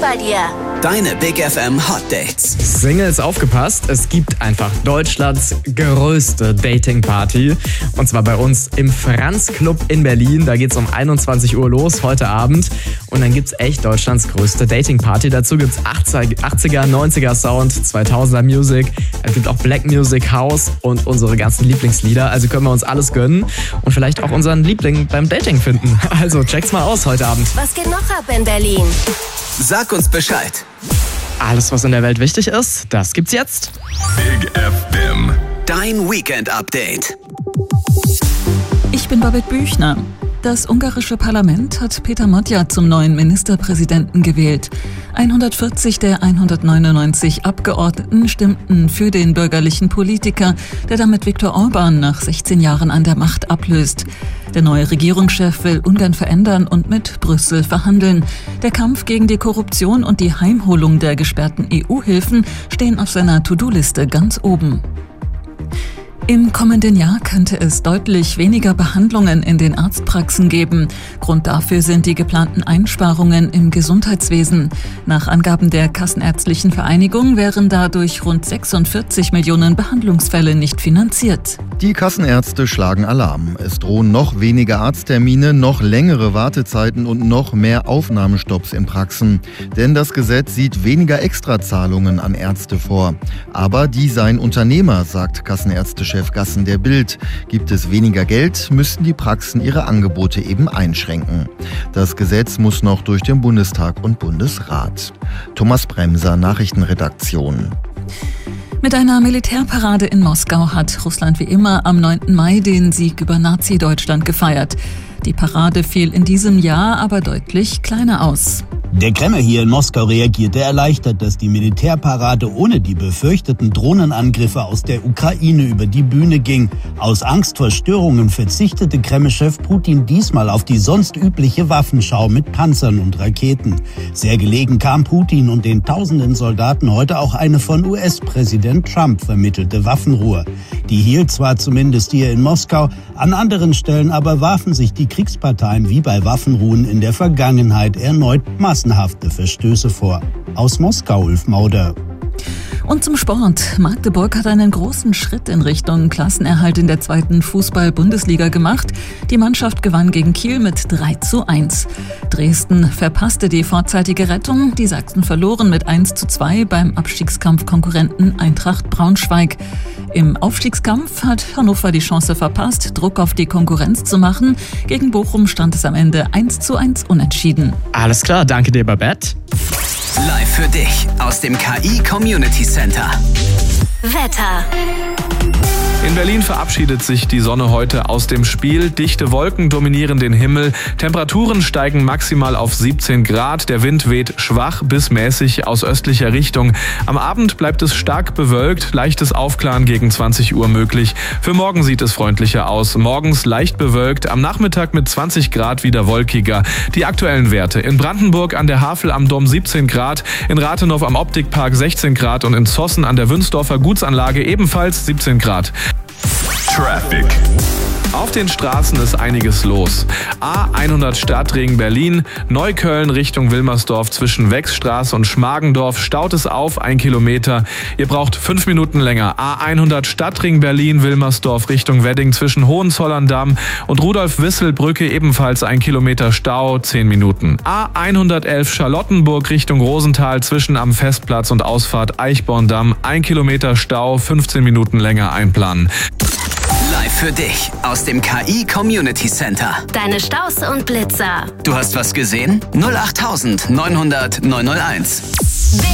bei dir. Deine Big FM Hot Dates. Singles, aufgepasst, es gibt einfach Deutschlands größte Dating-Party. Und zwar bei uns im Franz Club in Berlin. Da geht's um 21 Uhr los heute Abend. Und dann gibt's echt Deutschlands größte Dating-Party. Dazu gibt's 80er, 90er Sound, 2000er Music. Es gibt auch Black Music, House und unsere ganzen Lieblingslieder. Also können wir uns alles gönnen und vielleicht auch unseren Liebling beim Dating finden. Also check's mal aus heute Abend. Was geht noch ab in Berlin? Sag uns Bescheid. Alles, was in der Welt wichtig ist, das gibt's jetzt. Big FM. Dein Weekend-Update. Ich bin Babette Büchner. Das ungarische Parlament hat Peter Magyar zum neuen Ministerpräsidenten gewählt. 140 der 199 Abgeordneten stimmten für den bürgerlichen Politiker, der damit Viktor Orbán nach 16 Jahren an der Macht ablöst. Der neue Regierungschef will Ungarn verändern und mit Brüssel verhandeln. Der Kampf gegen die Korruption und die Heimholung der gesperrten EU-Hilfen stehen auf seiner To-Do-Liste ganz oben. Im kommenden Jahr könnte es deutlich weniger Behandlungen in den Arztpraxen geben. Grund dafür sind die geplanten Einsparungen im Gesundheitswesen. Nach Angaben der Kassenärztlichen Vereinigung wären dadurch rund 46 Millionen Behandlungsfälle nicht finanziert. Die Kassenärzte schlagen Alarm. Es drohen noch weniger Arzttermine, noch längere Wartezeiten und noch mehr Aufnahmestopps in Praxen. Denn das Gesetz sieht weniger Extrazahlungen an Ärzte vor. Aber die seien Unternehmer, sagt Kassenärztechef Gassen der Bild. Gibt es weniger Geld, müssten die Praxen ihre Angebote eben einschränken. Das Gesetz muss noch durch den Bundestag und Bundesrat. Thomas Bremser, Nachrichtenredaktion. Mit einer Militärparade in Moskau hat Russland wie immer am 9. Mai den Sieg über Nazi-Deutschland gefeiert. Die Parade fiel in diesem Jahr aber deutlich kleiner aus. Der Kreml hier in Moskau reagierte erleichtert, dass die Militärparade ohne die befürchteten Drohnenangriffe aus der Ukraine über die Bühne ging. Aus Angst vor Störungen verzichtete Kreml-Chef Putin diesmal auf die sonst übliche Waffenschau mit Panzern und Raketen. Sehr gelegen kam Putin und den tausenden Soldaten heute auch eine von US-Präsident Trump vermittelte Waffenruhe. Die hielt zwar zumindest hier in Moskau, an anderen Stellen aber warfen sich die Kriegsparteien wie bei Waffenruhen in der Vergangenheit erneut massenhafte Verstöße vor. Aus Moskau, Ulf Mauder. Und zum Sport. Magdeburg hat einen großen Schritt in Richtung Klassenerhalt in der 2. Fußball-Bundesliga gemacht. Die Mannschaft gewann gegen Kiel mit 3:1. Dresden verpasste die vorzeitige Rettung. Die Sachsen verloren mit 1:2 beim Abstiegskampfkonkurrenten Eintracht Braunschweig. Im Aufstiegskampf hat Hannover die Chance verpasst, Druck auf die Konkurrenz zu machen. Gegen Bochum stand es am Ende 1:1 unentschieden. Alles klar, danke dir, Babette. Live für dich aus dem KI Community Center. Wetter. In Berlin verabschiedet sich die Sonne heute aus dem Spiel. Dichte Wolken dominieren den Himmel. Temperaturen steigen maximal auf 17 Grad. Der Wind weht schwach bis mäßig aus östlicher Richtung. Am Abend bleibt es stark bewölkt. Leichtes Aufklaren gegen 20 Uhr möglich. Für morgen sieht es freundlicher aus. Morgens leicht bewölkt. Am Nachmittag mit 20 Grad wieder wolkiger. Die aktuellen Werte: in Brandenburg an der Havel am Dom 17 Grad. In Rathenow am Optikpark 16 Grad. Und in Zossen an der Wünsdorfer Gutsanlage ebenfalls 17 Grad. Traffic. Auf den Straßen ist einiges los. A100 Stadtring Berlin, Neukölln Richtung Wilmersdorf zwischen Wechsstraße und Schmargendorf staut es auf 1 Kilometer. Ihr braucht 5 Minuten länger. A100 Stadtring Berlin, Wilmersdorf Richtung Wedding zwischen Hohenzollern-Damm und Rudolf-Wissel-Brücke ebenfalls 1 Kilometer Stau, 10 Minuten. A111 Charlottenburg Richtung Rosenthal zwischen am Festplatz und Ausfahrt Eichborn-Damm 1 Kilometer Stau, 15 Minuten länger einplanen. Live für dich aus dem KI Community Center. Deine Staus und Blitzer. Du hast was gesehen? 08900 901.